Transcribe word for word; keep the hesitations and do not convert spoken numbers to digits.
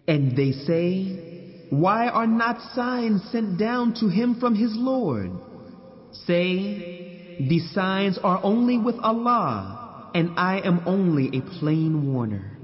And they say, why are not signs sent down to him from his Lord? Say, the signs are only with Allah, and I am only a plain warner.